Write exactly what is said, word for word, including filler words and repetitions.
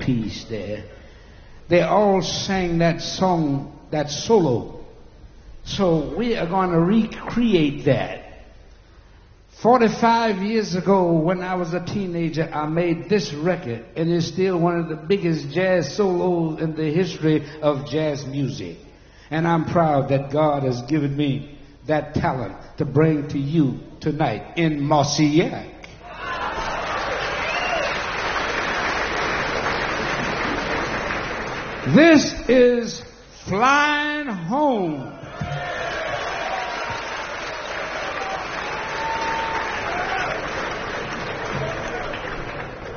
piece there. They all sang that song, that solo. So we are going to recreate that. forty-five years ago, when I was a teenager, I made this record, and it's still one of the biggest jazz solos in the history of jazz music. And I'm proud that God has given me that talent to bring to you tonight in Marcillac. This is Flying Home.